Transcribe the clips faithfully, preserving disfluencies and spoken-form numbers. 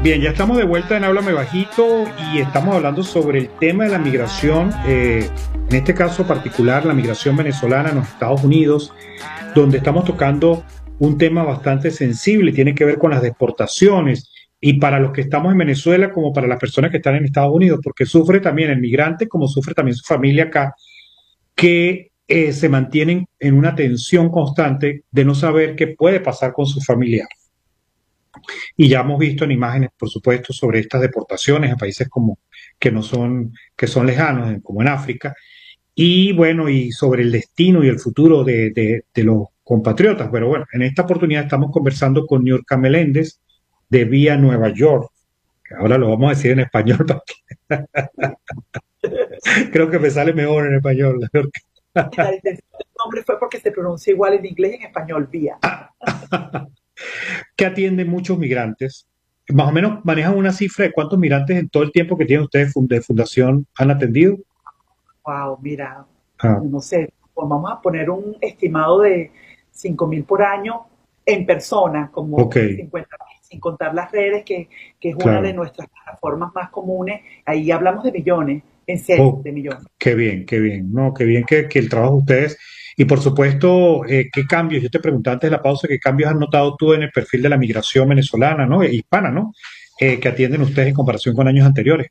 Bien, ya estamos de vuelta en Háblame Bajito y estamos hablando sobre el tema de la migración, eh, en este caso particular, la migración venezolana en los Estados Unidos, donde estamos tocando un tema bastante sensible, tiene que ver con las deportaciones, y para los que estamos en Venezuela como para las personas que están en Estados Unidos, porque sufre también el migrante como sufre también su familia acá, que eh, se mantienen en una tensión constante de no saber qué puede pasar con su familiar. Y ya hemos visto en imágenes, por supuesto, sobre estas deportaciones a países como que no son, que son lejanos, como en África, y bueno, y sobre el destino y el futuro de, de, de los compatriotas. Pero bueno, en esta oportunidad estamos conversando con Niurka Meléndez de Vía Nueva York, que ahora lo vamos a decir en español, porque creo que me sale mejor en español. La intención del nombre fue porque se pronuncia igual en inglés y en español, vía. Que atiende muchos migrantes. Más o menos manejan una cifra de cuántos migrantes en todo el tiempo que tienen ustedes de fundación han atendido. Wow, mira, Ah, no sé, pues vamos a poner un estimado de cinco mil por año en persona, ok, como cincuenta mil, sin contar las redes, que, que es una de claro. nuestras plataformas más comunes. Ahí hablamos de millones, en serio, Oh, de millones. qué bien, qué bien. No, qué bien que, que el trabajo de ustedes. Y por supuesto, eh, ¿qué cambios? Yo te preguntaba antes de la pausa, ¿qué cambios has notado tú en el perfil de la migración venezolana, ¿no? E hispana, ¿no? Eh, que atienden ustedes en comparación con años anteriores.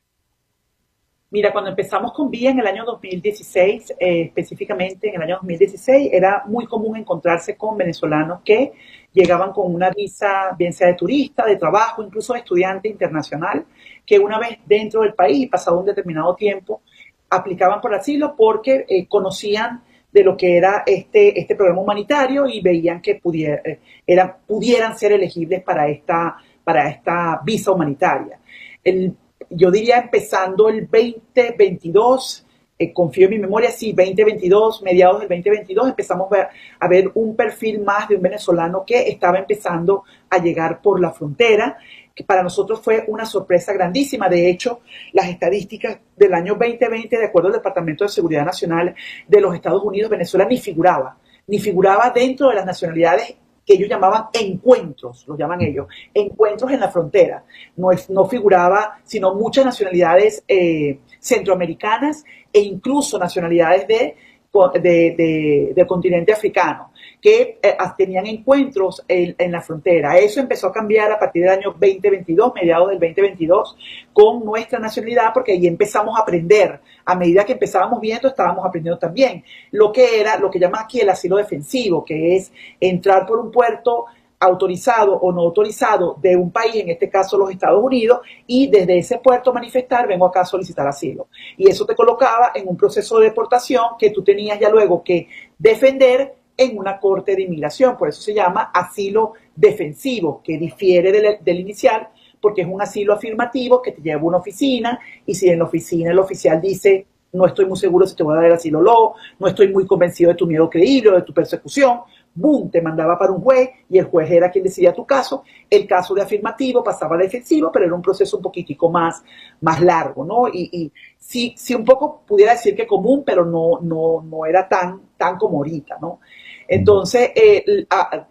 Mira, cuando empezamos con Vía en el año dos mil dieciséis, eh, específicamente en el año dos mil dieciséis, era muy común encontrarse con venezolanos que llegaban con una visa, bien sea de turista, de trabajo, incluso de estudiante internacional, que una vez dentro del país, pasado un determinado tiempo, aplicaban por asilo porque eh, conocían de lo que era este, este programa humanitario y veían que pudiera, eh, eran, pudieran ser elegibles para esta, para esta visa humanitaria. El yo diría empezando el veinte veintidós, eh, confío en mi memoria, sí, veinte veintidós, mediados del veinte veintidós, empezamos a ver, a ver un perfil más de un venezolano que estaba empezando a llegar por la frontera, que para nosotros fue una sorpresa grandísima. De hecho, las estadísticas del año veinte veinte, de acuerdo al Departamento de Seguridad Nacional de los Estados Unidos, Venezuela ni figuraba, ni figuraba dentro de las nacionalidades que ellos llamaban encuentros, los llaman ellos, encuentros en la frontera. No, es, no figuraba, sino muchas nacionalidades eh, centroamericanas e incluso nacionalidades de, de, de, del continente africano, que eh, tenían encuentros en, en, la frontera. Eso empezó a cambiar a partir del año veinte veintidós, mediados del veinte veintidós, con nuestra nacionalidad, porque ahí empezamos a aprender. A medida que empezábamos viendo, estábamos aprendiendo también lo que era, lo que llaman aquí el asilo defensivo, que es entrar por un puerto autorizado o no autorizado de un país, en este caso los Estados Unidos, y desde ese puerto manifestar, vengo acá a solicitar asilo. Y eso te colocaba en un proceso de deportación que tú tenías ya luego que defender en una corte de inmigración. Por eso se llama asilo defensivo, que difiere del, del inicial, porque es un asilo afirmativo que te lleva a una oficina, y si en la oficina el oficial dice no estoy muy seguro si te voy a dar el asilo o no, no estoy muy convencido de tu miedo creíble o de tu persecución, boom, te mandaba para un juez y el juez era quien decidía tu caso. El caso de afirmativo pasaba a defensivo, pero era un proceso un poquitico más, más largo, ¿no? Y, y sí, sí un poco pudiera decir que común, pero no, no, no era tan, tan como ahorita, ¿no? Entonces, eh, a,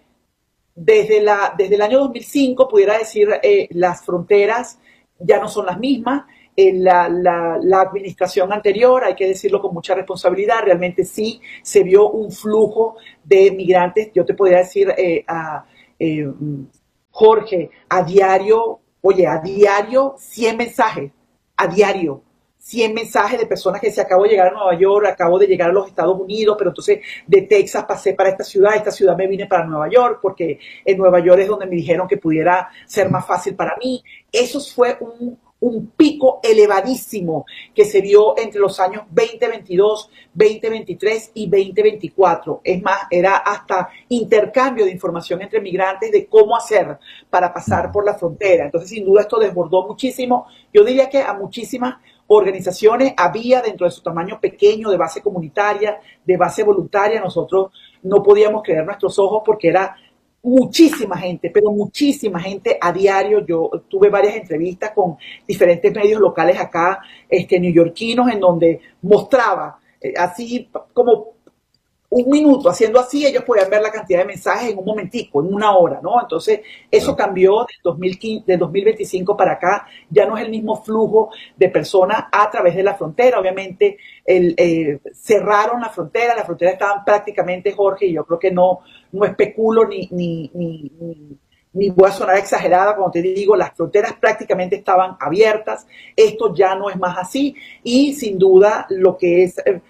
desde, la, desde el año dos mil cinco, pudiera decir, eh, las fronteras ya no son las mismas. Eh, la, la, la administración anterior, hay que decirlo con mucha responsabilidad, realmente sí se vio un flujo de migrantes. Yo te podría decir, eh, a, eh, Jorge, a diario, oye, a diario cien mensajes, a diario. cien mensajes de personas que se acabo de llegar a Nueva York, acabo de llegar a los Estados Unidos, pero entonces de Texas pasé para esta ciudad, esta ciudad me vine para Nueva York, porque en Nueva York es donde me dijeron que pudiera ser más fácil para mí. Eso fue un, un pico elevadísimo que se vio entre los años veinte veintidós, veinte veintitrés y veinte veinticuatro. Es más, era hasta intercambio de información entre migrantes de cómo hacer para pasar por la frontera. Entonces, sin duda, esto desbordó muchísimo. Yo diría que a muchísimas organizaciones había, dentro de su tamaño pequeño, de base comunitaria, de base voluntaria. Nosotros no podíamos creer nuestros ojos porque era muchísima gente, pero muchísima gente a diario. Yo tuve varias entrevistas con diferentes medios locales acá, este, neoyorquinos, en donde mostraba, eh, así como un minuto haciendo así, ellos podían ver la cantidad de mensajes en un momentico, en una hora, ¿no? Entonces, eso cambió del dos mil quince, del dos mil veinticinco para acá, ya no es el mismo flujo de personas a través de la frontera, obviamente el, eh, cerraron la frontera, las fronteras estaban prácticamente, Jorge, y yo creo que no, no especulo ni, ni, ni, ni, ni voy a sonar exagerada cuando te digo, las fronteras prácticamente estaban abiertas, esto ya no es más así, y sin duda lo que es eh,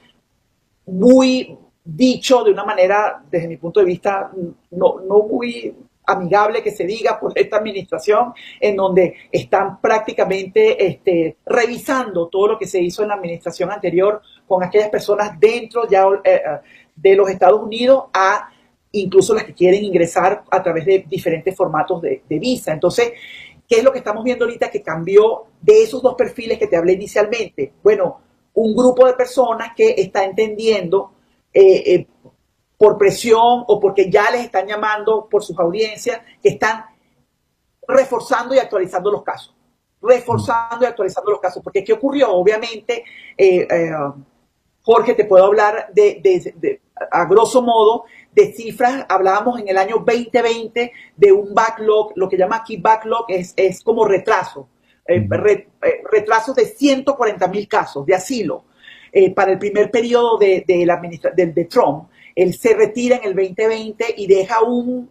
muy dicho de una manera, desde mi punto de vista, no, no muy amigable que se diga por esta administración, en donde están prácticamente este, revisando todo lo que se hizo en la administración anterior con aquellas personas dentro ya eh, de los Estados Unidos, a incluso las que quieren ingresar a través de diferentes formatos de, de visa. Entonces, ¿qué es lo que estamos viendo ahorita que cambió de esos dos perfiles que te hablé inicialmente? Bueno, un grupo de personas que está entendiendo Eh, eh, por presión o porque ya les están llamando por sus audiencias, que están reforzando y actualizando los casos. Reforzando y actualizando los casos. Porque ¿qué ocurrió? Obviamente, eh, eh, Jorge, te puedo hablar de, de, de, a grosso modo, de cifras. Hablábamos en el año veinte veinte de un backlog, lo que llama aquí backlog es, es como retraso. Eh, re, eh, retrasos de ciento cuarenta mil casos de asilo. Eh, para el primer periodo de, de, la administra de, de Trump. Él se retira en el veinte veinte y deja un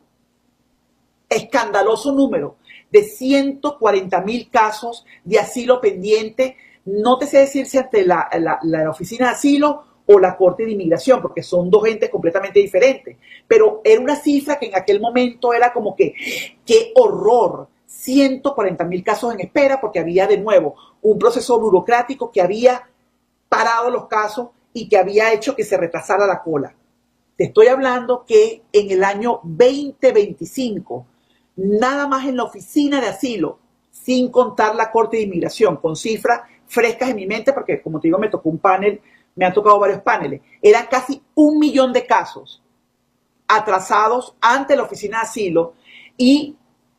escandaloso número de ciento cuarenta mil casos de asilo pendiente. No te sé decir si ante la, la, la oficina de asilo o la Corte de Inmigración, porque son dos entes completamente diferentes. Pero era una cifra que en aquel momento era como que, ¡qué horror! ciento cuarenta mil casos en espera, porque había de nuevo un proceso burocrático que había parado los casos y que había hecho que se retrasara la cola. Te estoy hablando que en el año veinte veinticinco, nada más en la oficina de asilo, sin contar la Corte de Inmigración, con cifras frescas en mi mente, porque como te digo, me tocó un panel, me han tocado varios paneles, eran casi un millón de casos atrasados ante la oficina de asilo y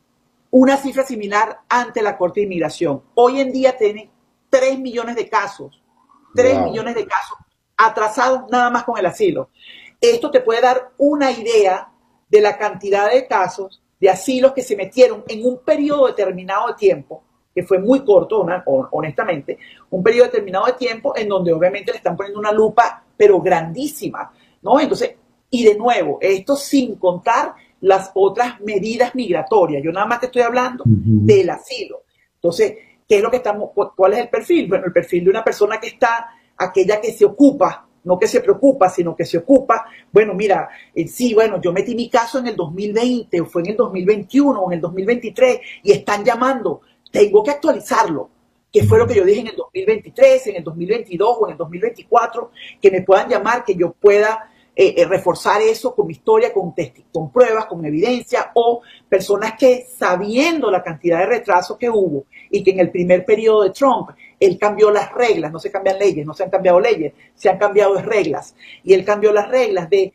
una cifra similar ante la Corte de Inmigración. Hoy en día tienen tres millones de casos. tres wow. millones de casos atrasados nada más con el asilo. Esto te puede dar una idea de la cantidad de casos de asilos que se metieron en un periodo determinado de tiempo, que fue muy corto, una, honestamente, un periodo determinado de tiempo en donde obviamente le están poniendo una lupa, pero grandísima, ¿no? Entonces, y de nuevo, esto sin contar las otras medidas migratorias. Yo nada más te estoy hablando uh-huh. del asilo. Entonces, ¿qué es lo que estamos, cuál es el perfil? Bueno, el perfil de una persona que está, aquella que se ocupa, no que se preocupa, sino que se ocupa. Bueno, mira, eh, sí, bueno, yo metí mi caso en el dos mil veinte, o fue en el dos mil veintiuno, o en el dos mil veintitrés, y están llamando, tengo que actualizarlo. ¿Qué fue lo que yo dije en el dos mil veintitrés, en el dos mil veintidós o en el dos mil veinticuatro? Que me puedan llamar, que yo pueda Eh, eh, reforzar eso con mi historia, con, con pruebas, con evidencia, o personas que, sabiendo la cantidad de retrasos que hubo y que en el primer periodo de Trump él cambió las reglas, no se cambian leyes, no se han cambiado leyes, se han cambiado reglas, y él cambió las reglas de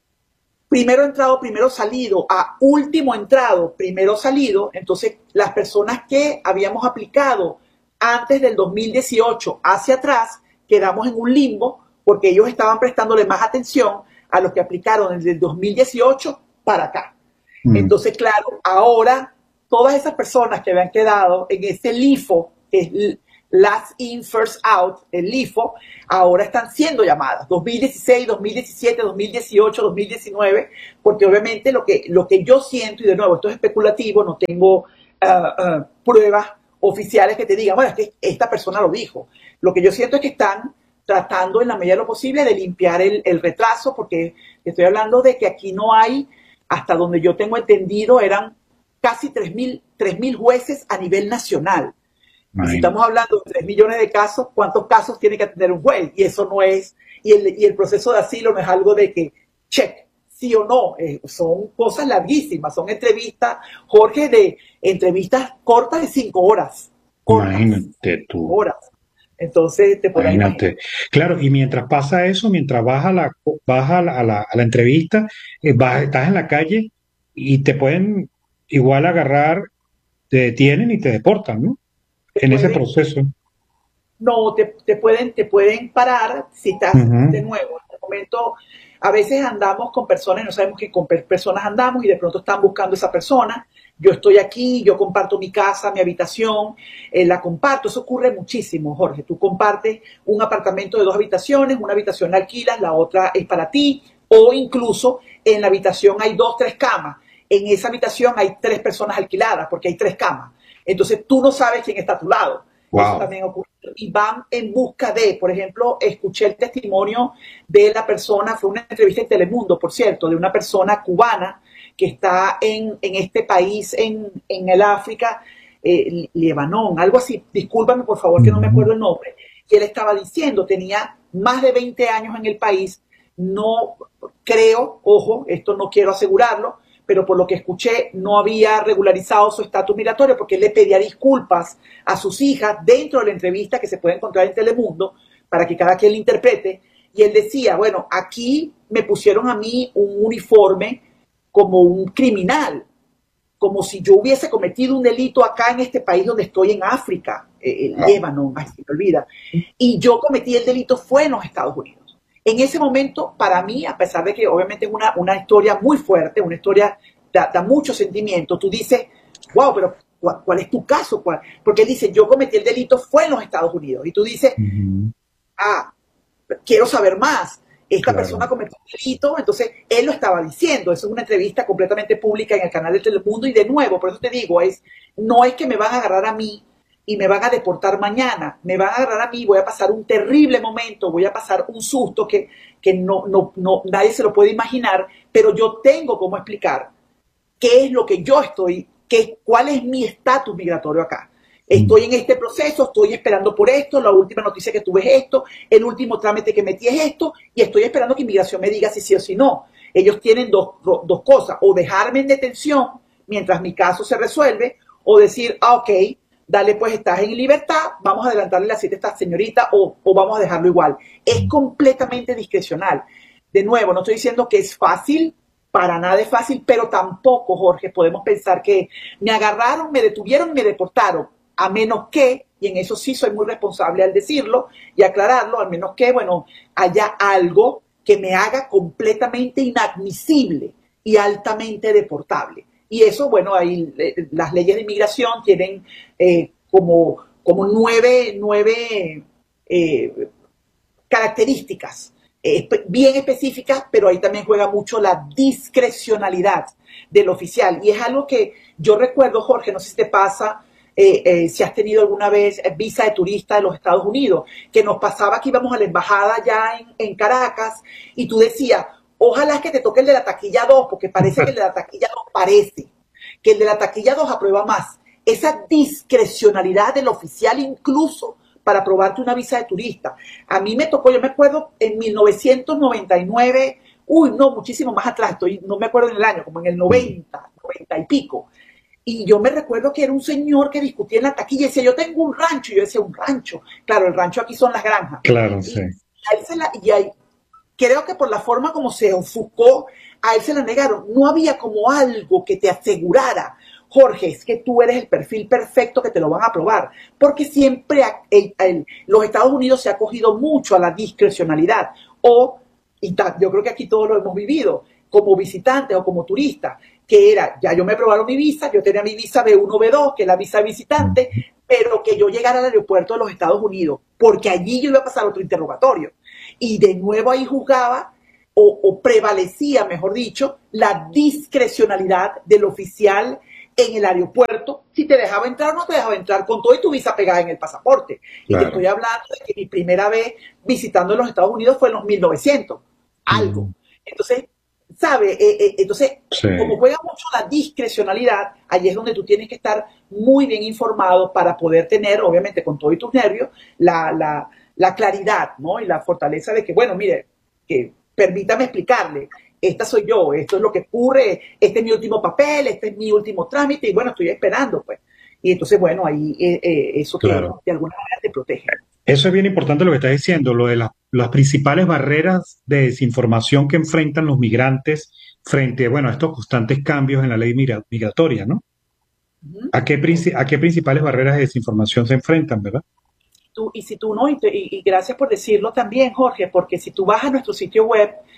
primero entrado, primero salido, a último entrado, primero salido. Entonces las personas que habíamos aplicado antes del dos mil dieciocho hacia atrás, quedamos en un limbo, porque ellos estaban prestándole más atención a los que aplicaron desde el dos mil dieciocho para acá. Mm. Entonces, claro, ahora todas esas personas que habían quedado en ese LIFO, que es Last In, First Out, el LIFO, ahora están siendo llamadas, dos mil dieciséis, dos mil diecisiete, dos mil dieciocho, dos mil diecinueve, porque obviamente lo que, lo que yo siento, y de nuevo, esto es especulativo, no tengo uh, uh, pruebas oficiales que te digan, bueno, es que esta persona lo dijo. Lo que yo siento es que están tratando en la medida de lo posible de limpiar el, el retraso, porque estoy hablando de que aquí no hay, hasta donde yo tengo entendido, eran casi tres mil jueces a nivel nacional. Y si estamos hablando de tres millones de casos, ¿cuántos casos tiene que atender un juez? Y eso no es, y el, y el proceso de asilo no es algo de que, check, sí o no, eh, son cosas larguísimas, son entrevistas, Jorge, de entrevistas cortas de cinco horas. Cortas, Imagínate tú. Cinco horas. Entonces te podrás Imagínate. Claro, y mientras pasa eso, mientras vas a la, vas a la, a la, a la entrevista, eh, vas, estás en la calle y te pueden igual agarrar, te detienen y te deportan, ¿no? Te en pueden, ese proceso. No, te, te, pueden, te pueden parar si estás uh-huh. de nuevo. En el momento, A veces andamos con personas y no sabemos que con personas andamos y de pronto están buscando a esa persona. Yo estoy aquí, yo comparto mi casa, mi habitación, eh, la comparto. Eso ocurre muchísimo, Jorge. Tú compartes un apartamento de dos habitaciones, una habitación la alquilas, la otra es para ti, o incluso en la habitación hay dos, tres camas. En esa habitación hay tres personas alquiladas porque hay tres camas. Entonces tú no sabes quién está a tu lado. Wow. Eso también ocurre. Y van en busca de, por ejemplo, escuché el testimonio de la persona, fue una entrevista en Telemundo, por cierto, de una persona cubana que está en, en este país, en, en el África, eh, Lebanón, algo así. Discúlpame, por favor, que no me acuerdo el nombre. Y él estaba diciendo, tenía más de veinte años en el país, no creo, ojo, esto no quiero asegurarlo, pero por lo que escuché no había regularizado su estatus migratorio porque él le pedía disculpas a sus hijas dentro de la entrevista que se puede encontrar en Telemundo para que cada quien la interprete. Y él decía, bueno, aquí me pusieron a mí un uniforme como un criminal, como si yo hubiese cometido un delito acá en este país donde estoy, en África, eh, el Líbano, ay, se me olvida. Y yo cometí el delito fue en los Estados Unidos. En ese momento, para mí, a pesar de que obviamente es una, una historia muy fuerte, una historia da, da mucho sentimiento, tú dices, wow, pero ¿cuál, cuál es tu caso? ¿Cuál? Porque él dice, yo cometí el delito fue en los Estados Unidos. Y tú dices, uh-huh. ah, quiero saber más. Esta claro. persona cometió un delito, entonces él lo estaba diciendo. Eso es una entrevista completamente pública en el canal de Telemundo. Y de nuevo, por eso te digo, es, no es que me van a agarrar a mí y me van a deportar mañana, me van a agarrar a mí, voy a pasar un terrible momento, voy a pasar un susto que, que no, no, no, nadie se lo puede imaginar, pero yo tengo cómo explicar qué es lo que yo estoy, qué, cuál es mi estatus migratorio acá. Estoy en este proceso, estoy esperando por esto, la última noticia que tuve es esto, el último trámite que metí es esto, y estoy esperando que inmigración me diga si sí o si no. Ellos tienen dos, dos cosas, o dejarme en detención mientras mi caso se resuelve, o decir, ah, ok, dale, pues estás en libertad, vamos a adelantarle la cita a esta señorita o, o vamos a dejarlo igual. Es completamente discrecional. De nuevo, no estoy diciendo que es fácil, para nada es fácil, pero tampoco, Jorge, podemos pensar que me agarraron, me detuvieron y me deportaron, a menos que, y en eso sí soy muy responsable al decirlo y aclararlo, al menos que, bueno, haya algo que me haga completamente inadmisible y altamente deportable. Y eso, bueno, ahí eh, las leyes de inmigración tienen eh, como, como nueve, nueve eh, características eh, bien específicas, pero ahí también juega mucho la discrecionalidad del oficial. Y es algo que yo recuerdo, Jorge, no sé si te pasa, eh, eh, si has tenido alguna vez visa de turista de los Estados Unidos, que nos pasaba que íbamos a la embajada ya en, en Caracas y tú decías, ojalá que te toque el de la taquilla dos, porque parece que el de la taquilla dos parece, que el de la taquilla dos aprueba más. Esa discrecionalidad del oficial incluso para aprobarte una visa de turista. A mí me tocó, yo me acuerdo, en mil novecientos noventa y nueve, uy, no, muchísimo más atrás, estoy, no me acuerdo en el año, como en el noventa, noventa y pico. Y yo me recuerdo que era un señor que discutía en la taquilla y decía, yo tengo un rancho. Y yo decía, un rancho. Claro, el rancho aquí son las granjas. Claro, y, sí. A él se la, y ahí, creo que por la forma como se ofuscó, a él se la negaron. No había como algo que te asegurara, Jorge, es que tú eres el perfil perfecto que te lo van a aprobar. Porque siempre a, el, el, los Estados Unidos se ha cogido mucho a la discrecionalidad. O, y ta, yo creo que aquí todos lo hemos vivido, como visitantes o como turistas, que era, ya yo me aprobaron mi visa, yo tenía mi visa B uno, B dos, que es la visa de visitante, pero que yo llegara al aeropuerto de los Estados Unidos, porque allí yo iba a pasar otro interrogatorio. Y de nuevo ahí juzgaba, o, o prevalecía, mejor dicho, la discrecionalidad del oficial en el aeropuerto, si te dejaba entrar o no te dejaba entrar, con todo y tu visa pegada en el pasaporte. Y claro, te estoy hablando de que mi primera vez visitando los Estados Unidos fue en los mil novecientos, algo. Mm. Entonces, ¿sabe? Eh, eh, entonces, sí, como juega mucho la discrecionalidad, ahí es donde tú tienes que estar muy bien informado para poder tener, obviamente, con todo y tus nervios, la, la, la claridad, ¿no? Y la fortaleza de que, bueno, mire, que permítame explicarle, esta soy yo, esto es lo que ocurre, este es mi último papel, este es mi último trámite, y bueno, estoy esperando, pues. Y entonces, bueno, ahí eh, eh, eso claro, te, de alguna manera te protege. Eso es bien importante lo que estás diciendo, lo de la, las principales barreras de desinformación que enfrentan los migrantes frente, bueno, a estos constantes cambios en la ley migra, migratoria, ¿no? Uh-huh. ¿A qué, ¿A qué principales barreras de desinformación se enfrentan, verdad? Tú, y si tú no, y, te, y, y gracias por decirlo también, Jorge, porque si tú vas a nuestro sitio web,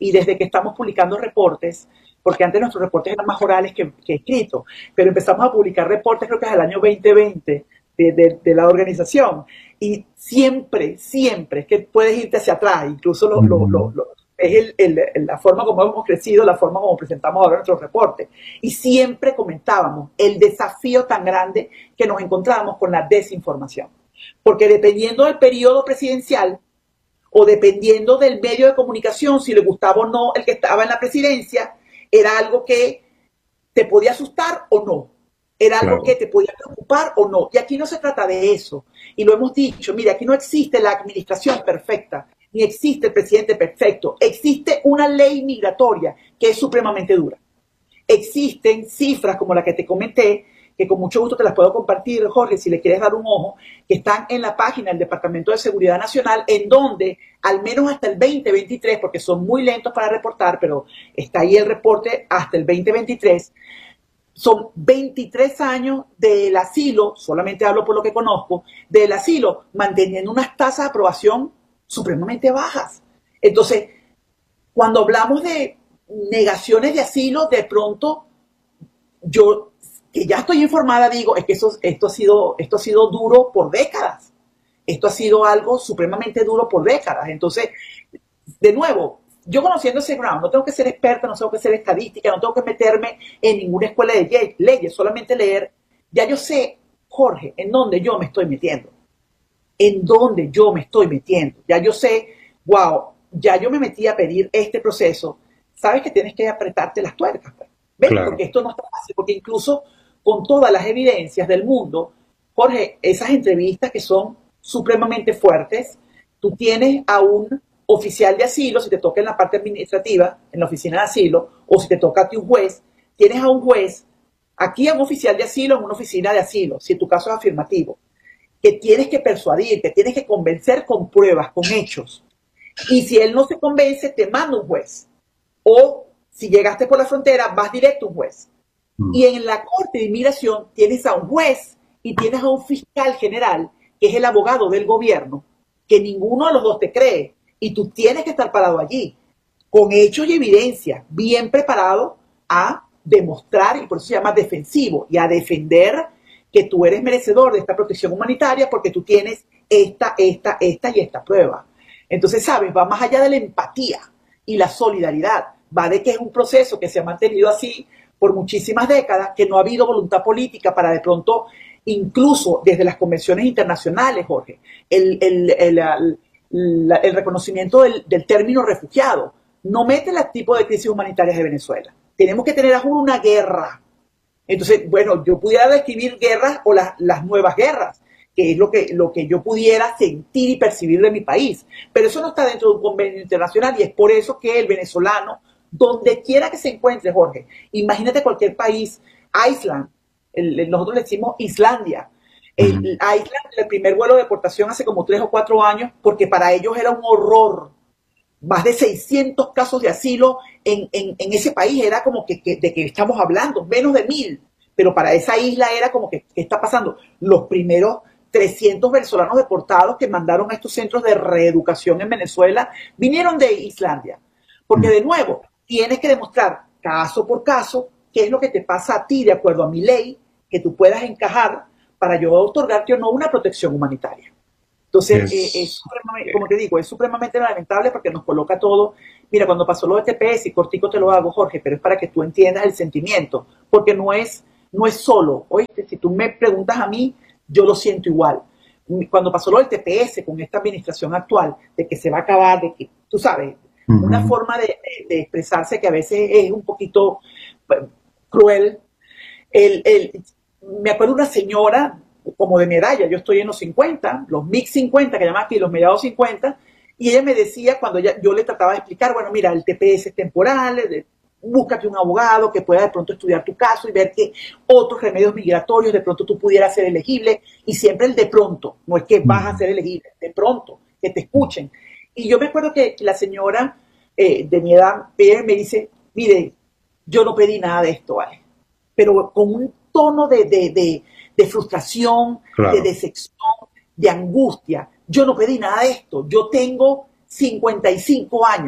y desde que estamos publicando reportes, porque antes nuestros reportes eran más orales que, que escritos, pero empezamos a publicar reportes creo que es el año veinte veinte de, de, de la organización, y siempre, siempre, es que puedes irte hacia atrás, incluso lo, lo, lo, lo, es el, el, la forma como hemos crecido, la forma como presentamos ahora nuestros reportes, y siempre comentábamos el desafío tan grande que nos encontrábamos con la desinformación, porque dependiendo del periodo presidencial, o dependiendo del medio de comunicación, si le gustaba o no el que estaba en la presidencia, era algo que te podía asustar o no, era algo claro. que te podía preocupar o no. Y aquí no se trata de eso. Y lo hemos dicho, mira, aquí no existe la administración perfecta, ni existe el presidente perfecto. Existe una ley migratoria que es supremamente dura. Existen cifras como la que te comenté, que con mucho gusto te las puedo compartir, Jorge, si le quieres dar un ojo, que están en la página del Departamento de Seguridad Nacional, en donde, al menos hasta el veinte veintitrés, porque son muy lentos para reportar, pero está ahí el reporte hasta el veinte veintitrés, son veintitrés años del asilo, solamente hablo por lo que conozco, del asilo, manteniendo unas tasas de aprobación supremamente bajas. Entonces, cuando hablamos de negaciones de asilo, de pronto, yo, que ya estoy informada, digo, es que eso, esto, ha sido, esto ha sido duro por décadas. Esto ha sido algo supremamente duro por décadas. Entonces, de nuevo, yo conociendo ese ground, no tengo que ser experta, no tengo que ser estadística, no tengo que meterme en ninguna escuela de leyes, solamente leer. Ya yo sé, Jorge, en dónde yo me estoy metiendo. En dónde yo me estoy metiendo. Ya yo sé, wow, ya yo me metí a pedir este proceso. Sabes que tienes que apretarte las tuercas. ¿Ves? Claro. Porque esto no está fácil, porque incluso con todas las evidencias del mundo, Jorge, esas entrevistas que son supremamente fuertes, tú tienes a un oficial de asilo, si te toca en la parte administrativa, en la oficina de asilo, o si te toca a ti un juez, tienes a un juez, aquí a un oficial de asilo en una oficina de asilo, si tu caso es afirmativo, que tienes que persuadir, que tienes que convencer con pruebas, con hechos. Y si él no se convence, te manda un juez. O si llegaste por la frontera, vas directo a un juez. Mm. Y en la Corte de Inmigración tienes a un juez y tienes a un fiscal general, que es el abogado del gobierno, que ninguno de los dos te cree. Y tú tienes que estar parado allí, con hechos y evidencia, bien preparado a demostrar, y por eso se llama defensivo, y a defender que tú eres merecedor de esta protección humanitaria porque tú tienes esta, esta, esta y esta prueba. Entonces, ¿sabes? Va más allá de la empatía y la solidaridad. Va de que es un proceso que se ha mantenido así por muchísimas décadas, que no ha habido voluntad política para de pronto, incluso desde las convenciones internacionales, Jorge, el, el, el, el La, el reconocimiento del, del término refugiado no mete el tipo de crisis humanitarias de Venezuela. Tenemos que tener aún una guerra. Entonces, bueno, yo pudiera describir guerras o las, las nuevas guerras, que es lo que, lo que yo pudiera sentir y percibir de mi país. Pero eso no está dentro de un convenio internacional y es por eso que el venezolano, donde quiera que se encuentre, Jorge, imagínate cualquier país, Island, el, el, nosotros le decimos Islandia, El, el Island, el primer vuelo de deportación hace como tres o cuatro años, porque para ellos era un horror. Más de seiscientos casos de asilo en, en, en ese país, era como que, que de que estamos hablando, menos de mil. Pero para esa isla era como que, ¿qué está pasando? Los primeros trescientos venezolanos deportados que mandaron a estos centros de reeducación en Venezuela vinieron de Islandia. Porque de nuevo, tienes que demostrar caso por caso qué es lo que te pasa a ti de acuerdo a mi ley, que tú puedas encajar para yo otorgarte o no una protección humanitaria. Entonces, es, eh, es como te digo, es supremamente lamentable porque nos coloca todo. Mira, cuando pasó lo de T P S, y cortico te lo hago, Jorge, pero es para que tú entiendas el sentimiento, porque no es, no es solo, oíste, si tú me preguntas a mí, yo lo siento igual. Cuando pasó lo del T P S con esta administración actual, de que se va a acabar, de que, tú sabes, uh-huh. una forma de, de, de expresarse que a veces es un poquito pues, cruel, el... el me acuerdo una señora, como de medalla, yo estoy en los cincuenta, los mid cincuenta, que llaman aquí, los mediados cincuenta, y ella me decía, cuando ella, yo le trataba de explicar, bueno, mira, el T P S es temporal, de, búscate un abogado que pueda de pronto estudiar tu caso y ver que otros remedios migratorios de pronto tú pudieras ser elegible, y siempre el de pronto, no es que vas a ser elegible, de pronto, que te escuchen. Y yo me acuerdo que la señora eh, de mi edad me dice, mire, yo no pedí nada de esto, ¿vale? Pero con un tono de, de, de, de frustración, claro. de decepción, de angustia. Yo no pedí nada de esto. Yo tengo cincuenta y cinco años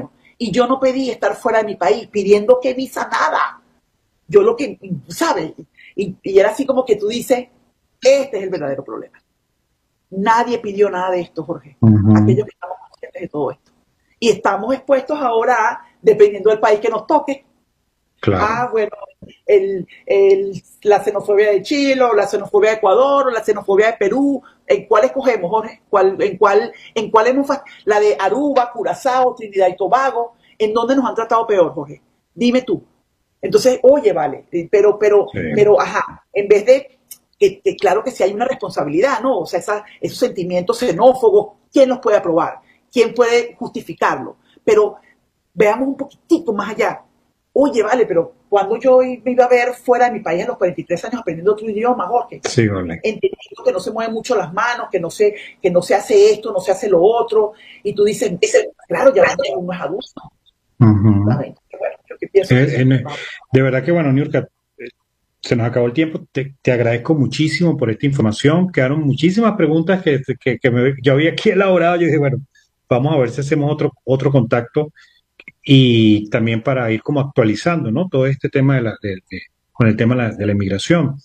Y yo no pedí estar fuera de mi país, pidiendo que visa nada. Yo lo que, ¿sabes? Y, y era así como que tú dices, este es el verdadero problema. Nadie pidió nada de esto, Jorge. Ujú. Aquellos que estamos conscientes de todo esto. Y estamos expuestos ahora a, dependiendo del país que nos toque, Claro. ah, bueno, el, el, la xenofobia de Chile, o la xenofobia de Ecuador, o la xenofobia de Perú. ¿En cuál escogemos, Jorge? ¿Cuál, en cuál, en cuál hemos, la de Aruba, Curazao, Trinidad y Tobago? ¿En dónde nos han tratado peor, Jorge? Dime tú. Entonces, oye, vale, pero, pero, Sí. pero, ajá, en vez de, que, que claro que sí hay una responsabilidad, ¿no? O sea, esa, esos sentimientos xenófobos, ¿quién los puede aprobar? ¿Quién puede justificarlo? Pero veamos un poquitito más allá. Oye, vale, pero cuando yo me iba a ver fuera de mi país a los cuarenta y tres años aprendiendo otro idioma, Jorge, Sí, vale. entendiendo que no se mueven mucho las manos, que no se, que no se hace esto, no se hace lo otro, y tú dices, claro, ya uno es adulto, Ujú. ¿sabes? Bueno, yo que pienso Eh, que en- eso, de verdad que, bueno, Niurka, eh, se nos acabó el tiempo. Te, te agradezco muchísimo por esta información. Quedaron muchísimas preguntas que, que, que me- yo había aquí elaborado. Yo dije, bueno, vamos a ver si hacemos otro, otro contacto y también para ir como actualizando, ¿no? Todo este tema de la, de- de- con el tema de la, de la inmigración.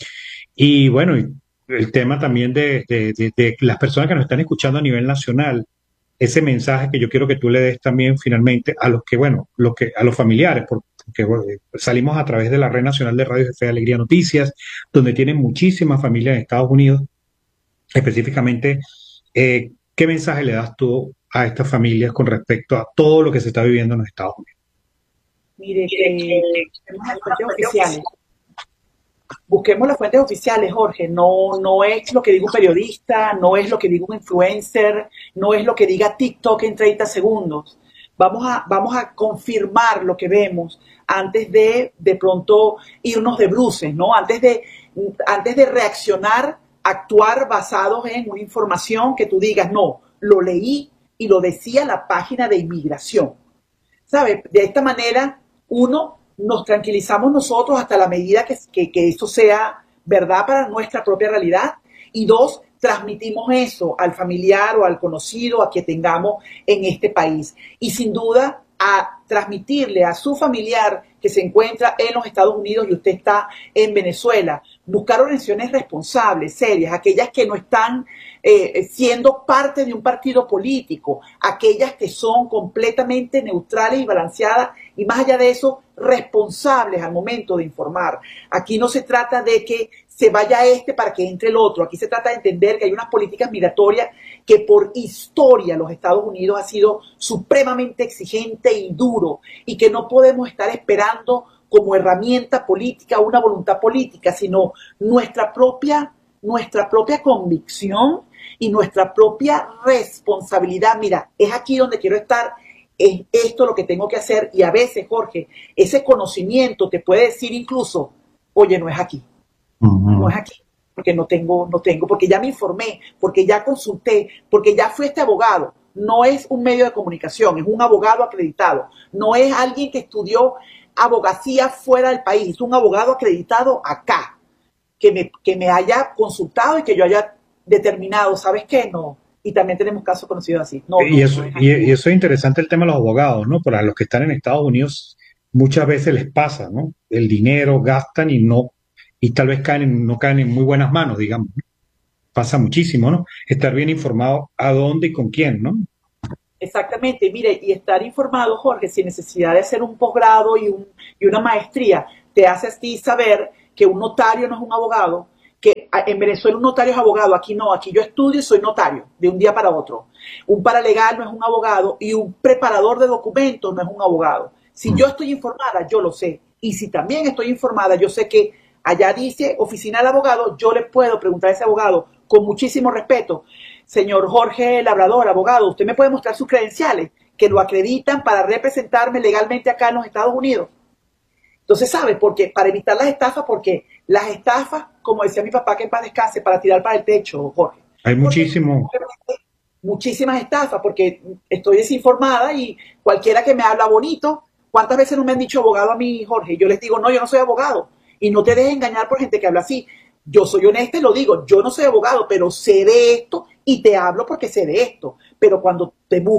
Y bueno, y el tema también de, de- de- de las personas que nos están escuchando a nivel nacional, ese mensaje que yo quiero que tú le des también finalmente a los que, bueno, los que, a los familiares, porque bueno, salimos a través de la Red Nacional de Radio de Fe y Alegría Noticias, donde tienen muchísimas familias en Estados Unidos, específicamente, eh, ¿qué mensaje le das tú a estas familias con respecto a todo lo que se está viviendo en los Estados Unidos? mire, que busquemos las fuentes oficiales. Busquemos las fuentes oficiales, Jorge. No, no es lo que diga un periodista, no es lo que diga un influencer, no es lo que diga TikTok en treinta segundos. Vamos a, vamos a confirmar lo que vemos antes de de pronto irnos de bruces, ¿no? Antes de, antes de reaccionar, actuar basados en una información que tú digas, no, lo leí y lo decía la página de inmigración. ¿Sabe? De esta manera, uno, nos tranquilizamos nosotros hasta la medida que, que, que eso sea verdad para nuestra propia realidad. Y dos, transmitimos eso al familiar o al conocido, a quien tengamos en este país. Y sin duda, a transmitirle a su familiar que se encuentra en los Estados Unidos y usted está en Venezuela, buscar organizaciones responsables, serias, aquellas que no están eh, siendo parte de un partido político, aquellas que son completamente neutrales y balanceadas y más allá de eso, responsables al momento de informar. Aquí no se trata de que se vaya este para que entre el otro, aquí se trata de entender que hay unas políticas migratorias que por historia los Estados Unidos ha sido supremamente exigente y duro y que no podemos estar esperando como herramienta política una voluntad política, sino nuestra propia, nuestra propia convicción y nuestra propia responsabilidad. Mira, es aquí donde quiero estar, es esto lo que tengo que hacer y a veces, Jorge, ese conocimiento te puede decir incluso, oye, no es aquí, Uh-huh. no es aquí, porque no tengo, no tengo, porque ya me informé, porque ya consulté, porque ya fue este abogado. No es un medio de comunicación, es un abogado acreditado, no es alguien que estudió abogacía fuera del país, es un abogado acreditado acá, que me, que me haya consultado y que yo haya determinado, ¿sabes qué? No. Y también tenemos casos conocidos así. No, Y no, eso, no es y, así. y eso es interesante el tema de los abogados, ¿no? Para los que están en Estados Unidos, muchas veces les pasa, ¿no? El dinero gastan y no, y tal vez caen en- no caen en muy buenas manos, digamos. Pasa muchísimo, ¿no? Estar bien informado a dónde y con quién, ¿no? Exactamente, mire, y estar informado, Jorge, sin necesidad de hacer un posgrado y, un, y una maestría, te hace a ti saber que un notario no es un abogado, que en Venezuela un notario es abogado, aquí no, aquí yo estudio y soy notario, de un día para otro. Un paralegal no es un abogado y un preparador de documentos no es un abogado. Si yo estoy informada, yo lo sé. Y si también estoy informada, yo sé que allá dice oficina del abogado, yo le puedo preguntar a ese abogado con muchísimo respeto, señor Jorge Labrador, abogado, ¿usted me puede mostrar sus credenciales que lo acreditan para representarme legalmente acá en los Estados Unidos? Entonces, ¿sabes? Porque para evitar las estafas, porque las estafas, como decía mi papá, que en paz descanse, para tirar para el techo, Jorge. Hay Porque muchísimo, muchísimas estafas, porque estoy desinformada y cualquiera que me habla bonito, ¿cuántas veces no me han dicho abogado a mí, Jorge? Yo les digo, no, yo no soy abogado. Y no te dejes engañar por gente que habla así. Yo soy honesta y lo digo, yo no soy abogado, pero sé de esto y te hablo porque sé de esto. Pero cuando te busque,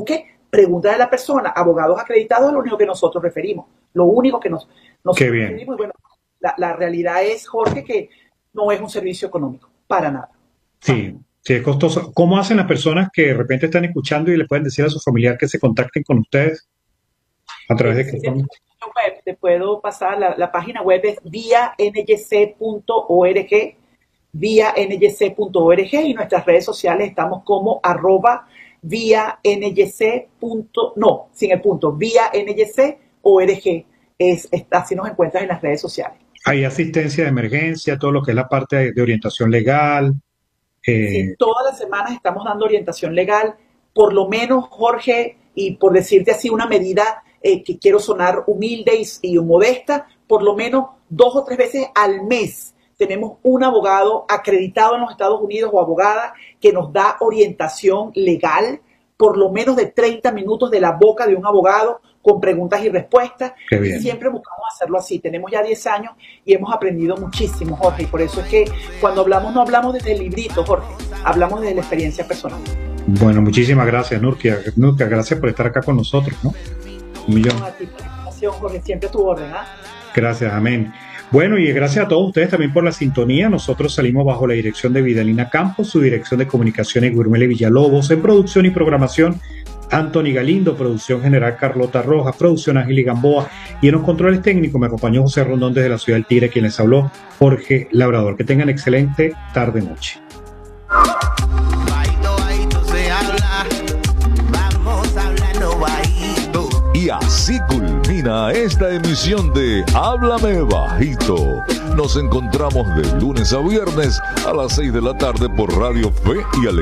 pregunta de la persona, abogados acreditados es lo único que nosotros referimos, lo único que nos, nosotros Qué bien. referimos. Y bueno, la, la realidad es, Jorge, que no es un servicio económico, para nada. Sí, sí, es costoso. ¿Cómo hacen las personas que de repente están escuchando y le pueden decir a su familiar que se contacten con ustedes? ¿A través de qué forma? Web, te puedo pasar, la, la página web es vía n y c punto org, vía n y c punto org, y nuestras redes sociales estamos como arroba vía nyc. No, sin el punto, vía nyc org. Es, es, así nos encuentras en las redes sociales. Hay asistencia de emergencia, todo lo que es la parte de, de orientación legal. Eh... Sí, todas las semanas estamos dando orientación legal, por lo menos, Jorge, y por decirte así una medida eh, que quiero sonar humilde y, y modesta, por lo menos dos o tres veces al mes tenemos un abogado acreditado en los Estados Unidos o abogada que nos da orientación legal, por lo menos de treinta minutos de la boca de un abogado con preguntas y respuestas. Qué bien. Siempre buscamos hacerlo así. Tenemos ya diez años y hemos aprendido muchísimo, Jorge, y por eso es que cuando hablamos no hablamos desde el librito, Jorge, hablamos desde la experiencia personal. Bueno, muchísimas gracias, Nurkia. Nurkia, gracias por estar acá con nosotros, ¿no? Un millón. No, a ti por la invitación, Jorge, siempre a tu orden, ¿ah? Gracias, amén. Bueno, y gracias a todos ustedes también por la sintonía. Nosotros salimos bajo la dirección de Vidalina Campos, su dirección de comunicaciones Gurmele Villalobos, en producción y programación Anthony Galindo, producción general Carlota Rojas, producción Ángel Gamboa, y en los controles técnicos me acompañó José Rondón desde la ciudad del Tigre, quien les habló, Jorge Labrador. Que tengan excelente tarde-noche. Y así culmina esta emisión de Háblame Bajito. Nos encontramos de lunes a viernes a las seis de la tarde por Radio Fe y Alegría.